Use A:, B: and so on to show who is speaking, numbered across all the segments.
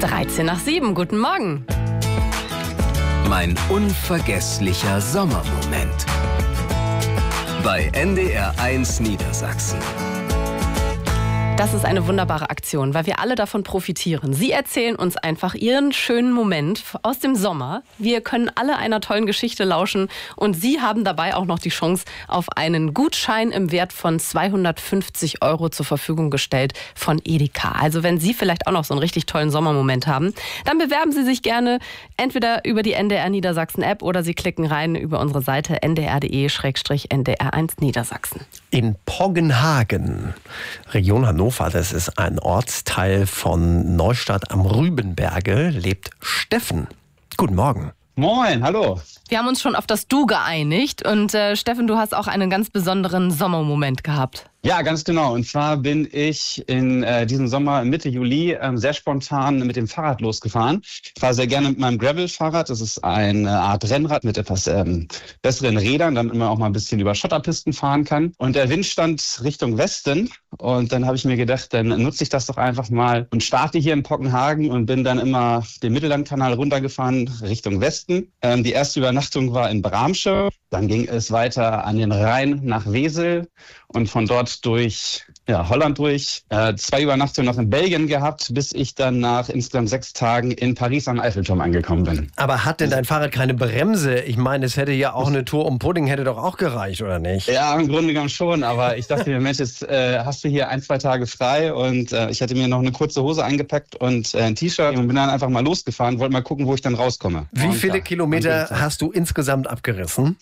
A: 7:13. Guten Morgen.
B: Mein unvergesslicher Sommermoment. Bei NDR1 Niedersachsen.
A: Das ist eine wunderbare Aktion, weil wir alle davon profitieren. Sie erzählen uns einfach Ihren schönen Moment aus dem Sommer. Wir können alle einer tollen Geschichte lauschen und Sie haben dabei auch noch die Chance auf einen Gutschein im Wert von 250 € zur Verfügung gestellt von Edeka. Also wenn Sie vielleicht auch noch so einen richtig tollen Sommermoment haben, dann bewerben Sie sich gerne entweder über die NDR Niedersachsen App oder Sie klicken rein über unsere Seite ndr.de/ndr1 Niedersachsen.
C: In Poggenhagen, Region Hannover, das ist ein Ortsteil von Neustadt am Rübenberge, lebt Steffen. Guten Morgen.
D: Moin, hallo.
A: Wir haben uns schon auf das Du geeinigt und Steffen, du hast auch einen ganz besonderen Sommermoment gehabt.
D: Ja, ganz genau. Und zwar bin ich in diesem Sommer Mitte Juli sehr spontan mit dem Fahrrad losgefahren. Ich fahre sehr gerne mit meinem Gravel-Fahrrad. Das ist eine Art Rennrad mit etwas besseren Rädern, damit man auch mal ein bisschen über Schotterpisten fahren kann. Und der Wind stand Richtung Westen. Und dann habe ich mir gedacht, dann nutze ich das doch einfach mal und starte hier in Poggenhagen und bin dann immer den Mittellandkanal runtergefahren Richtung Westen. Die erste Übernachtung war in Bramsche. Dann ging es weiter an den Rhein nach Wesel und von dort durch Holland durch. 2 Übernachtungen noch in Belgien gehabt, bis ich dann nach insgesamt 6 Tagen in Paris am Eiffelturm angekommen bin.
C: Aber hat denn dein Fahrrad keine Bremse? Ich meine, es hätte ja auch eine Tour um Pudding, hätte doch auch gereicht, oder nicht?
D: Ja, im Grunde genommen schon, aber ich dachte mir, Mensch, jetzt hast du hier 1-2 Tage frei und ich hatte mir noch eine kurze Hose eingepackt und ein T-Shirt und bin dann einfach mal losgefahren, wollte mal gucken, wo ich dann rauskomme.
C: Wie viele Kilometer hast du insgesamt abgerissen?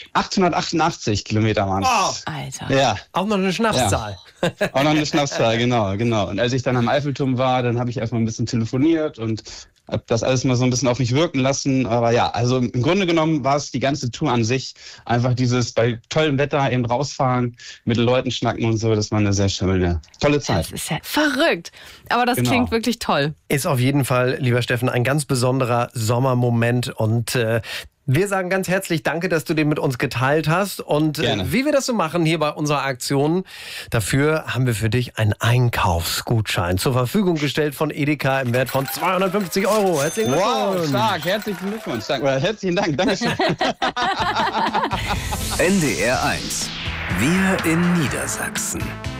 D: 888 Kilometer waren es.
C: Oh,
A: Alter.
D: Ja.
C: Auch noch eine Schnapszahl.
D: Ja. Auch noch eine Schnapszahl, genau. Und als ich dann am Eiffelturm war, dann habe ich erstmal ein bisschen telefoniert und habe das alles mal so ein bisschen auf mich wirken lassen. Aber ja, also im Grunde genommen war es die ganze Tour an sich einfach dieses bei tollem Wetter eben rausfahren, mit den Leuten schnacken und so. Das war eine sehr schöne, tolle Zeit.
A: Das ist ja verrückt. Aber das klingt wirklich toll.
C: Ist auf jeden Fall, lieber Steffen, ein ganz besonderer Sommermoment und wir sagen ganz herzlich Danke, dass du den mit uns geteilt hast. Und wie wir das so machen hier bei unserer Aktion, dafür haben wir für dich einen Einkaufsgutschein zur Verfügung gestellt von Edeka im Wert von 250 €. Herzlichen Glückwunsch.
D: Wow, stark. Herzlichen Glückwunsch. Herzlichen Dank. Dankeschön.
B: NDR1. Wir in Niedersachsen.